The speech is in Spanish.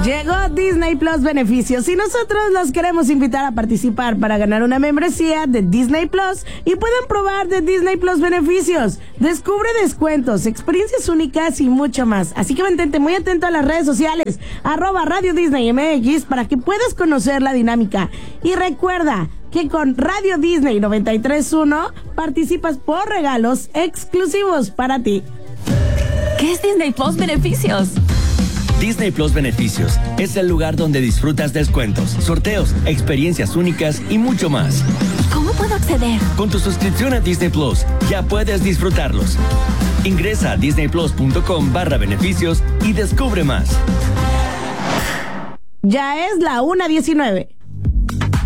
Llegó Disney Plus Beneficios y nosotros los queremos invitar a participar para ganar una membresía de Disney Plus y puedan probar de Disney Plus Beneficios. Descubre descuentos, experiencias únicas y mucho más. Así que mantente muy atento a las redes sociales, @Radio Disney MX, para que puedas conocer la dinámica. Y recuerda que con Radio Disney 93.1 participas por regalos exclusivos para ti. ¿Qué es Disney Plus Beneficios? Disney Plus Beneficios es el lugar donde disfrutas descuentos, sorteos, experiencias únicas y mucho más. ¿Cómo puedo acceder? Con tu suscripción a Disney Plus ya puedes disfrutarlos. Ingresa a disneyplus.com/beneficios y descubre más. Ya es la 1:19.